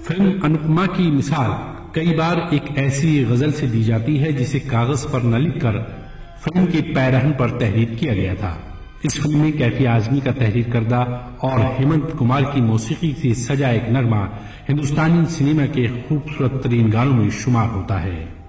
Film Anupama की मिसाल कई बार एक ऐसी गजल से दी जाती है जिसे कागज पर न लिखकर फिल्म के पैरहन पर तहरीर किया गया था। इस फिल्म में कैफी आजमी का तहरीर करदा और हेमंत कुमार की मौसीकी से सजा एक नगमा हिंदुस्तानी सिनेमा के खूबसूरत तरीन गानों में शुमार होता है।